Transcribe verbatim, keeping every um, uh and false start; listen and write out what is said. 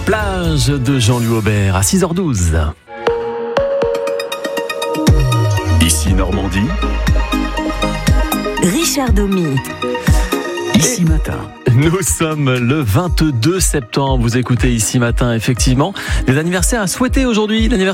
Plage de Jean-Louis Aubert à six heures douze. Ici Normandie. Richard Domy. Ici Matin. Nous sommes le vingt-deux septembre. Vous écoutez Ici Matin, effectivement. Des anniversaires à souhaiter aujourd'hui. L'anniversaire